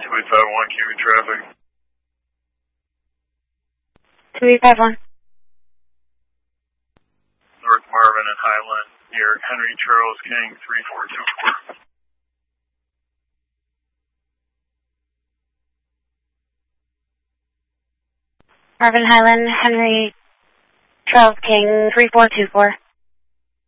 2851, Cuban traffic. 2851. North Marvin and Highland near Henry Charles King 3424. Marvin Highland, Henry Charles King 3424.